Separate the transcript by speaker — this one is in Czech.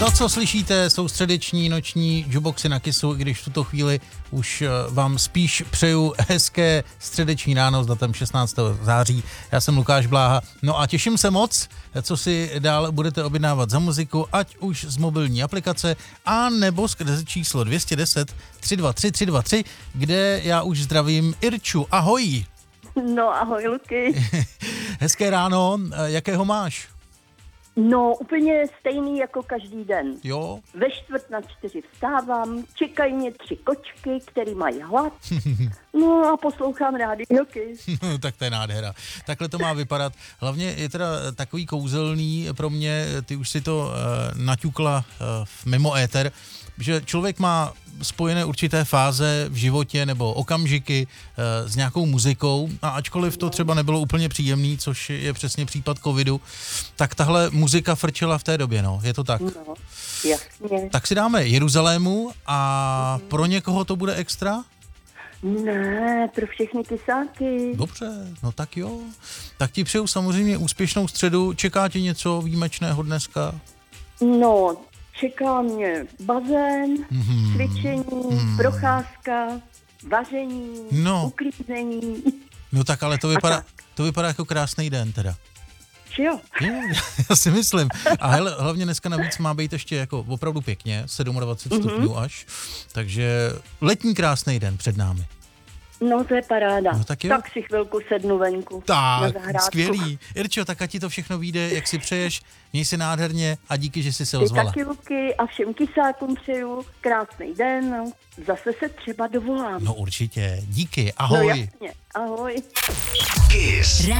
Speaker 1: To, co slyšíte, jsou středeční noční jukeboxy na Kissu, i když v tuto chvíli už vám spíš přeju hezké středeční ráno s datem 16. září. Já jsem Lukáš Bláha. No a těším se moc, co si dál budete objednávat za muziku, ať už z mobilní aplikace, a nebo skrze číslo 210 323 323, kde já už zdravím Irču. Ahoj!
Speaker 2: No, ahoj, Luky.
Speaker 1: Hezké ráno, jakého máš?
Speaker 2: No, úplně stejný jako každý den.
Speaker 1: Jo?
Speaker 2: Ve 3:45 vstávám, čekají mě 3 kočky, který mají hlad. No a poslouchám rádio Kiss.
Speaker 1: Tak to je nádhera. Takhle to má vypadat. Hlavně je teda takový kouzelný pro mě, ty už si to naťukla mimo éter, že člověk má spojené určité fáze v životě nebo okamžiky s nějakou muzikou, a ačkoliv to třeba nebylo úplně příjemný, což je přesně případ covidu, tak tahle muzika frčela v té době, no, je to tak.
Speaker 2: No, jasně.
Speaker 1: Tak si dáme Jeruzalému a pro někoho to bude extra?
Speaker 2: Ne, pro všechny kysáky.
Speaker 1: Dobře, no tak jo. Tak ti přeju samozřejmě úspěšnou středu. Čeká ti něco výjimečného dneska?
Speaker 2: No, čeká mě bazén, cvičení, procházka, vaření, uklízení.
Speaker 1: No tak ale to vypadá jako krásný den teda.
Speaker 2: Či jo?
Speaker 1: Já si myslím. A hlavně dneska navíc má být ještě jako opravdu pěkně, 27 stupňů až. Takže letní krásný den před námi.
Speaker 2: No, to je paráda.
Speaker 1: No, tak jo.
Speaker 2: Tak si chvilku sednu venku.
Speaker 1: Tak, skvělý. Irčo, tak ať ti to všechno vyjde, jak si přeješ. Měj se nádherně a díky, že jsi se ozvala.
Speaker 2: Ty taky, Luky, a všem kysákům přeju krásný den. Zase se třeba dovolám.
Speaker 1: No určitě. Díky. Ahoj.
Speaker 2: No jasně. Ahoj.
Speaker 3: Kiss.